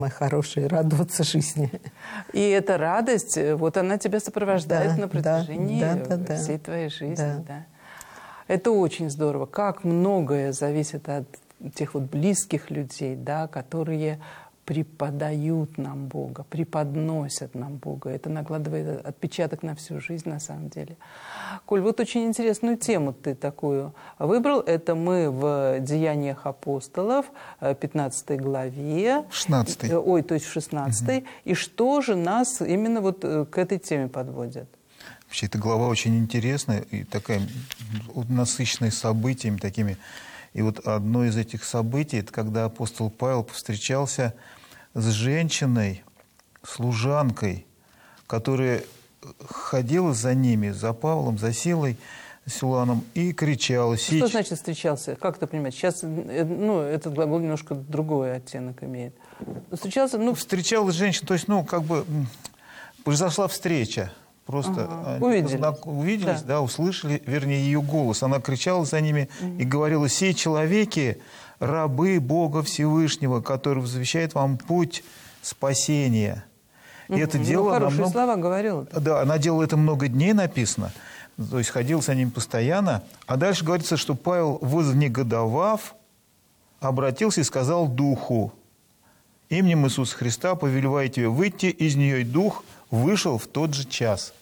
хорошее, радоваться жизни. И эта радость, вот она тебя сопровождает на протяжении всей твоей жизни. Да. Это очень здорово. Как многое зависит от тех вот близких людей, да, которые преподают нам Бога, преподносят нам Бога. Это накладывает отпечаток на всю жизнь на самом деле. Коль, вот очень интересную тему ты такую выбрал. Это мы в «Деяниях апостолов», 15 главе. 16. Ой, то есть в 16. И что же нас именно вот к этой теме подводит? Вообще, эта глава очень интересная и такая насыщенная событиями такими. И вот одно из этих событий, это когда апостол Павел повстречался с женщиной, служанкой, которая ходила за ними, за Павлом, за Силой, Силаном, и кричала. Что значит встречался? Как это понимать? Сейчас этот глагол немножко другой оттенок имеет. Встречался, Встречалась женщина, то есть, произошла встреча. Просто увиделись, да, услышали, вернее, ее голос. Она кричала за ними и говорила: «Сей человеки, рабы Бога Всевышнего, который возвещает вам путь спасения». И это дело... Хорошие слова говорила. Да, она делала это много дней, написано. То есть ходил за ними постоянно. А дальше говорится, что Павел, вознегодовав, обратился и сказал духу: «Именем Иисуса Христа повелеваю тебе выйти из нее». И дух вышел в тот же час.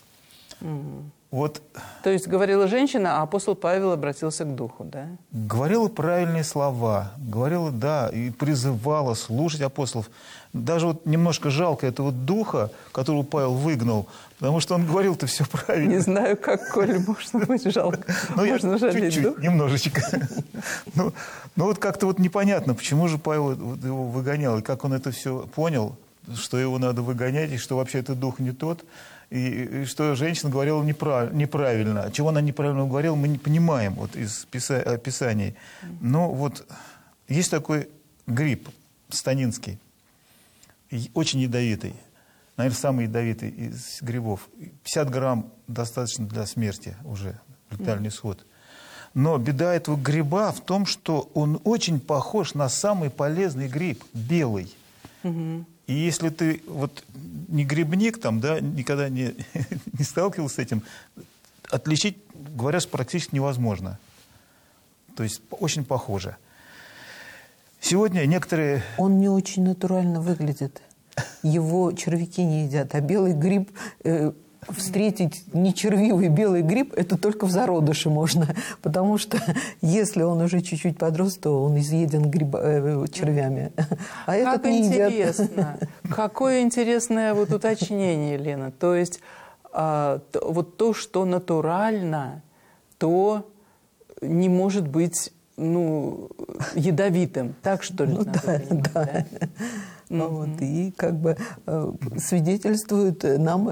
Вот. То есть говорила женщина, а апостол Павел обратился к духу, да? Говорила правильные слова, говорила, да, и призывала слушать апостолов. Даже вот немножко жалко этого духа, которого Павел выгнал, потому что он говорил-то все правильно. Не знаю, как, Коля, можно быть жалко. Можно жалеть чуть-чуть, дух? немножечко. Ну вот как-то вот непонятно, почему же Павел его выгонял, и как он это все понял, что его надо выгонять, и что вообще этот дух не тот, и что женщина говорила неправильно. Чего она неправильно говорила, мы не понимаем вот из Писаний. Но вот есть такой гриб станинский, очень ядовитый, наверное, самый ядовитый из грибов. 50 грамм достаточно для смерти уже, летальный исход. Но беда этого гриба в том, что он очень похож на самый полезный гриб, белый. И если ты вот не грибник, там, да, никогда не сталкивался с этим, отличить, говорят, практически невозможно. То есть очень похоже. Сегодня некоторые... Он не очень натурально выглядит. Его червяки не едят, а белый гриб... Встретить нечервивый белый гриб, это только в зародыше можно, потому что если он уже чуть-чуть подрос, то он изъеден червями. А этот не едят. Интересно. Какое интересное вот уточнение, Лена. То есть вот то, что натурально, то не может быть ядовитым. Так, что ли, надо понимать, да? Вот, и как бы свидетельствует нам,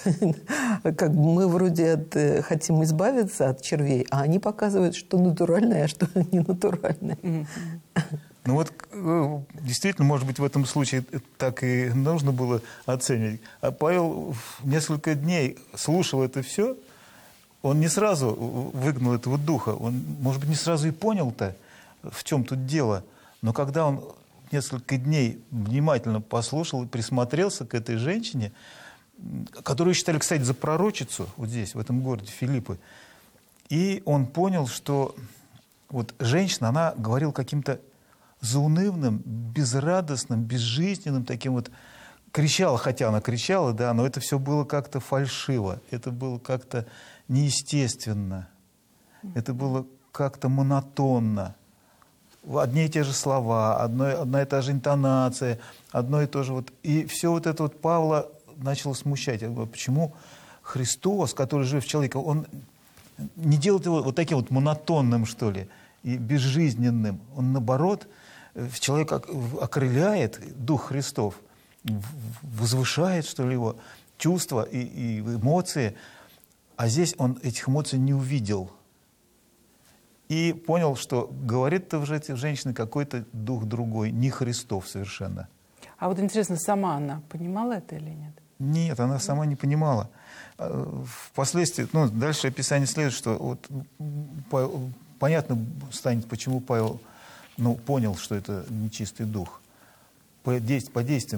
как бы мы вроде хотим избавиться от червей, а они показывают, что натуральное, а что не натуральное. Ну вот, действительно, может быть, в этом случае так и нужно было оценивать. А Павел несколько дней слушал это все, он не сразу выгнал этого духа, он, может быть, не сразу и понял-то, в чем тут дело. Но когда он несколько дней внимательно послушал и присмотрелся к этой женщине, которую считали, кстати, за пророчицу вот здесь, в этом городе Филиппы, и он понял, что вот женщина, она говорила каким-то заунывным, безрадостным, безжизненным, таким вот, кричала, хотя она кричала, да, но это все было как-то фальшиво, это было как-то неестественно, это было как-то монотонно. Одни и те же слова, одна и та же интонация, одно и то же вот. И все вот это вот Павла начало смущать. Я говорю, почему Христос, который жив в человеке, он не делает его вот таким вот монотонным, что ли, и безжизненным. Он, наоборот, в человека окрыляет Дух Христов, возвышает, что ли, его чувства и эмоции. А здесь он этих эмоций не увидел. И понял, что говорит-то уже эти женщины какой-то дух другой, не Христов совершенно. А вот интересно, сама она понимала это или нет? Нет, она сама не понимала. Впоследствии, дальше описание следует, что вот, понятно станет, почему Павел понял, что это нечистый дух. по действиям